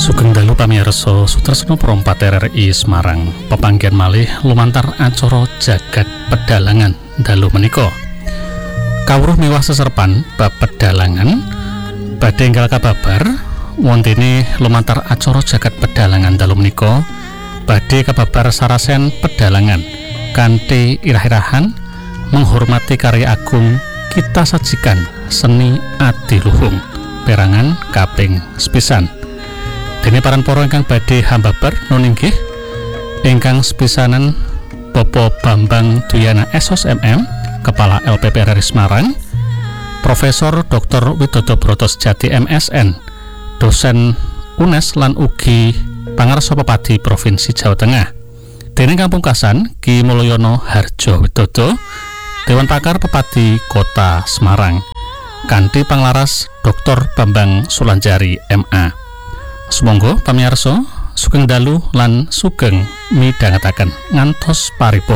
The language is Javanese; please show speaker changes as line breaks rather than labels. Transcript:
Sugeng dalu pamirsa Sutresna Prompat RRI Semarang pepanggihan malih lumantar acara Jagat Pedalangan dalu menika. Kawruh miwah seserpan bab pedalangan badhe enggal kababar wontene lumantar acara Jagat Pedalangan dalu menika badhe kababar sarasen pedalangan kanthi irah-irahan menghormati karya agung kita sajikan seni adiluhung perangan kaping sepisan. Dene paran para ingkang badhe hambabar nun inggih ingkang sepisanan Bapak Bambang Duyana SOS MM Kepala LPP RRI Semarang, Profesor Dr. Widodo Broto Sejati MSN, dosen UNES lan ugi pangarsa Pepadi Provinsi Jawa Tengah. Dene ingkang pungkasan Ki Mulyono Harjo Widodo, Dewan Pakar Pepadi Kota Semarang, kanthi panglaras Dr. Bambang Sulanjari MA. Sumangga pamirsa sugeng dalu lan sugeng midhangetaken ngantos paripurna.